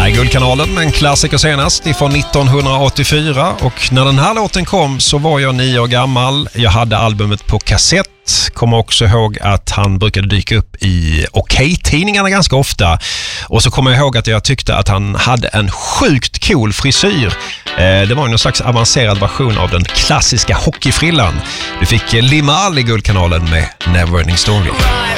Här är Guldkanalen med en klassiker senast ifrån 1984, och när den här låten kom så var jag 9 år gammal. Jag hade albumet på kassett. Kommer också ihåg att han brukade dyka upp i Okej-tidningarna ganska ofta. Och så kommer jag ihåg att jag tyckte att han hade en sjukt cool frisyr. Det var någon slags avancerad version av den klassiska hockeyfrillan. Du fick Limahl i Guldkanalen med Neverending Story.